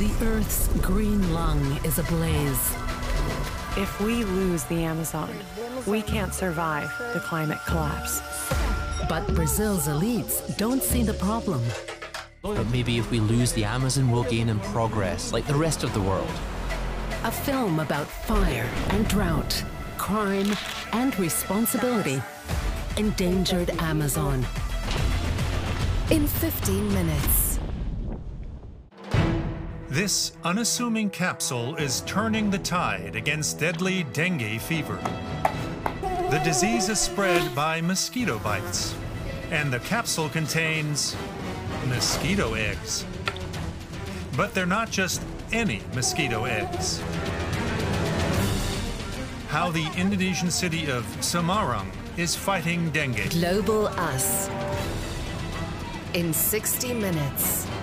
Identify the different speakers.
Speaker 1: The Earth's green lung is ablaze.
Speaker 2: If we lose the Amazon, we can't survive the climate collapse.
Speaker 1: But Brazil's elites don't see the problem.
Speaker 3: But maybe if we lose the Amazon, we'll gain in progress, like the rest of the world.
Speaker 1: A film about fire and drought, crime and responsibility. Endangered Amazon.
Speaker 4: In 15 minutes.
Speaker 5: This unassuming capsule is turning the tide against deadly dengue fever. The disease is spread by mosquito bites, and the capsule contains mosquito eggs. But they're not just any mosquito eggs. How the Indonesian city of Semarang is fighting dengue.
Speaker 4: Global Us. In 60 minutes.